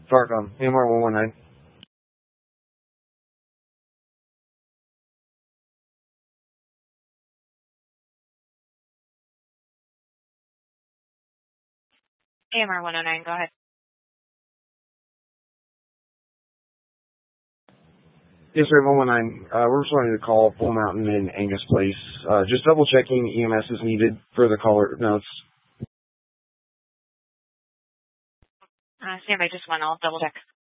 Farcom, AMR 119. AMR 109, go ahead. Yes, sir, 119. We're responding to call Bull Mountain in Angus Place. Just double checking EMS is needed for the caller notes. Stand by just one, I'll double check.